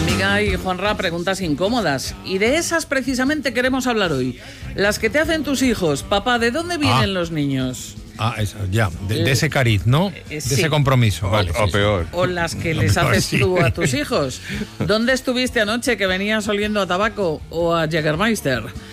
Amiga y Juanra, preguntas incómodas. Y de esas precisamente queremos hablar hoy. Las que te hacen tus hijos. Papá, ¿de dónde vienen los niños? Esa, ya, de ese cariz, ¿no? Sí. De ese compromiso, vale. O peor. O las que les haces tú a tus hijos. ¿Dónde estuviste anoche que venías oliendo a tabaco o a Jägermeister?